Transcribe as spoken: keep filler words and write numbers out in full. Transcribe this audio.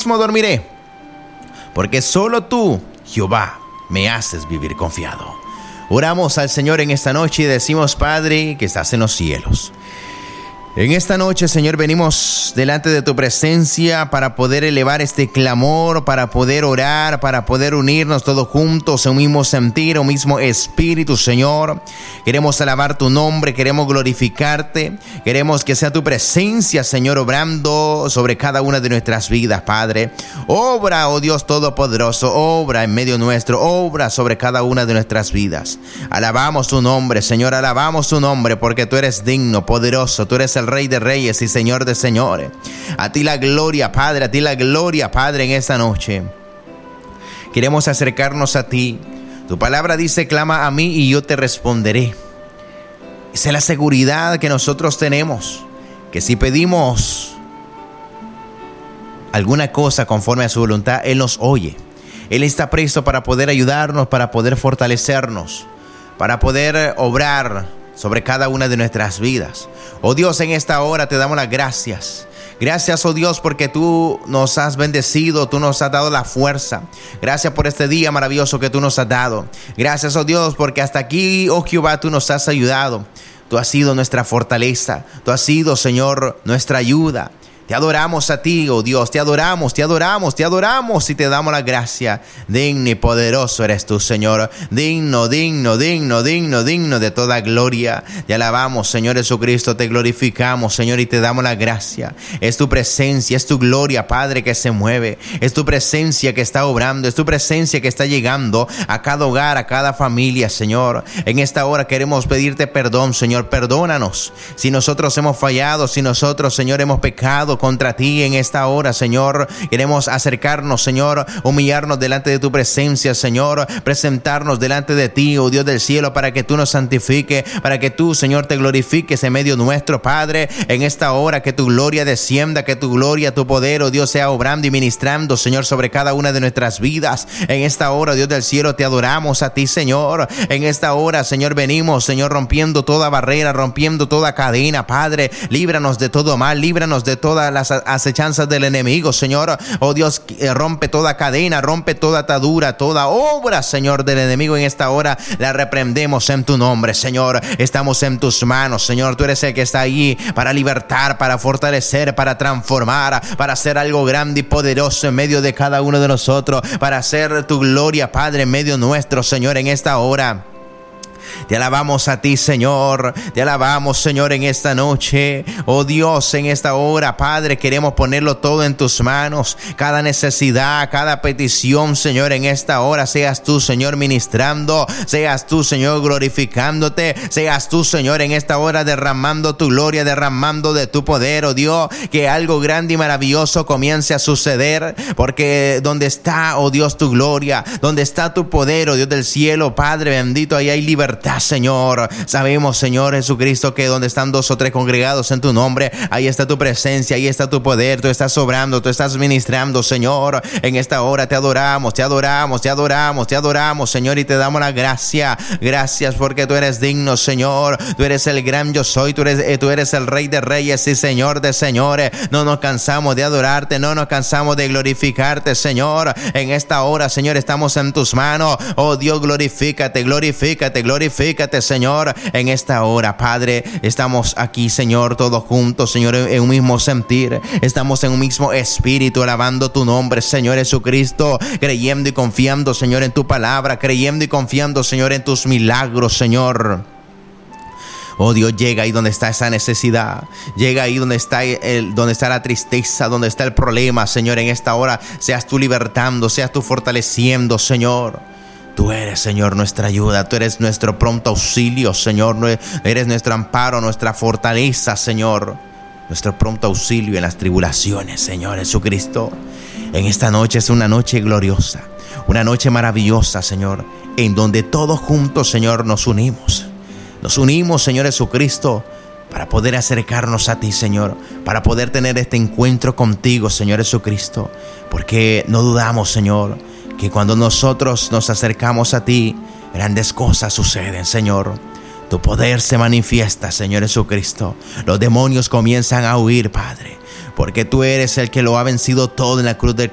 mismo dormiré, porque solo tú, Jehová, me haces vivir confiado. Oramos al Señor en esta noche y decimos: Padre que estás en los cielos, en esta noche, Señor, venimos delante de tu presencia para poder elevar este clamor, para poder orar, para poder unirnos todos juntos en un mismo sentir, un mismo espíritu, Señor. Queremos alabar tu nombre, queremos glorificarte, queremos que sea tu presencia, Señor, obrando sobre cada una de nuestras vidas, Padre. Obra, oh Dios Todopoderoso, obra en medio nuestro, obra sobre cada una de nuestras vidas. Alabamos tu nombre, Señor, alabamos tu nombre, porque tú eres digno, poderoso, tú eres el Rey de Reyes y Señor de Señores. A ti la gloria, Padre, a ti la gloria, Padre, en esta noche. Queremos acercarnos a ti. Tu palabra dice: clama a mí y yo te responderé. Esa es la seguridad que nosotros tenemos, que si pedimos alguna cosa conforme a su voluntad, Él nos oye. Él está presto para poder ayudarnos, para poder fortalecernos, para poder obrar sobre cada una de nuestras vidas. Oh Dios, en esta hora te damos las gracias. Gracias, oh Dios, porque tú nos has bendecido, tú nos has dado la fuerza. Gracias por este día maravilloso que tú nos has dado. Gracias, oh Dios, porque hasta aquí, oh Jehová, tú nos has ayudado. Tú has sido nuestra fortaleza. Tú has sido, Señor, nuestra ayuda. Te adoramos a ti, oh Dios, te adoramos, te adoramos, te adoramos y te damos la gracia. Digno y poderoso eres tú, Señor. Digno, digno, digno, digno, digno de toda gloria. Te alabamos, Señor Jesucristo, te glorificamos, Señor, y te damos la gracia. Es tu presencia, es tu gloria, Padre, que se mueve. Es tu presencia que está obrando, es tu presencia que está llegando a cada hogar, a cada familia, Señor. En esta hora queremos pedirte perdón, Señor, perdónanos. Si nosotros hemos fallado, si nosotros, Señor, hemos pecado contra ti en esta hora, Señor, queremos acercarnos, Señor, humillarnos delante de tu presencia, Señor, presentarnos delante de ti, oh Dios del cielo, para que tú nos santifiques, para que tú, Señor, te glorifiques en medio nuestro, Padre, en esta hora, que tu gloria descienda, que tu gloria, tu poder, oh Dios, sea obrando y ministrando, Señor, sobre cada una de nuestras vidas. En esta hora, Dios del cielo, te adoramos a ti, Señor. En esta hora, Señor, venimos, Señor, rompiendo toda barrera, rompiendo toda cadena, Padre, líbranos de todo mal, líbranos de toda las acechanzas del enemigo, Señor. Oh Dios, rompe toda cadena, rompe toda atadura, toda obra, Señor, del enemigo. En esta hora la reprendemos en tu nombre, Señor. Estamos en tus manos, Señor. Tú eres el que está ahí para libertar, para fortalecer, para transformar, para hacer algo grande y poderoso en medio de cada uno de nosotros, para hacer tu gloria, Padre, en medio nuestro, Señor, en esta hora. Te alabamos a ti, Señor. Te alabamos, Señor, en esta noche. Oh Dios, en esta hora, Padre, queremos ponerlo todo en tus manos. Cada necesidad, cada petición, Señor, en esta hora, seas tú, Señor, ministrando. Seas tú, Señor, glorificándote. Seas tú, Señor, en esta hora derramando tu gloria, derramando de tu poder, oh Dios. Que algo grande y maravilloso comience a suceder. Porque donde está, oh Dios, tu gloria, donde está tu poder, oh Dios del cielo, Padre bendito, ahí hay libertad, Señor. Sabemos, Señor Jesucristo, que donde están dos o tres congregados en tu nombre, ahí está tu presencia, ahí está tu poder. Tú estás obrando, tú estás ministrando, Señor. En esta hora te adoramos, te adoramos, te adoramos, te adoramos, Señor, y te damos la gracia. Gracias porque tú eres digno, Señor. Tú eres el gran yo soy, tú eres, tú eres el Rey de Reyes y Señor de Señores. No nos cansamos de adorarte, no nos cansamos de glorificarte, Señor. En esta hora, Señor, estamos en tus manos. Oh Dios, glorifícate, glorifícate, glorifícate. Glorifícate, Señor, en esta hora, Padre. Estamos aquí, Señor, todos juntos, Señor, en un mismo sentir. Estamos en un mismo espíritu, alabando tu nombre, Señor Jesucristo, creyendo y confiando, Señor, en tu palabra, creyendo y confiando, Señor, en tus milagros, Señor. Oh Dios, llega ahí donde está esa necesidad. Llega ahí donde está, el, donde está la tristeza, donde está el problema, Señor. En esta hora seas tú libertando, seas tú fortaleciendo, Señor. Tú eres, Señor, nuestra ayuda. Tú eres nuestro pronto auxilio, Señor. Eres nuestro amparo, nuestra fortaleza, Señor. Nuestro pronto auxilio en las tribulaciones, Señor Jesucristo. En esta noche es una noche gloriosa, una noche maravillosa, Señor, en donde todos juntos, Señor, nos unimos. Nos unimos, Señor Jesucristo, para poder acercarnos a ti, Señor, para poder tener este encuentro contigo, Señor Jesucristo. Porque no dudamos, Señor, que cuando nosotros nos acercamos a ti, grandes cosas suceden, Señor. Tu poder se manifiesta, Señor Jesucristo. Los demonios comienzan a huir, Padre, porque tú eres el que lo ha vencido todo en la cruz del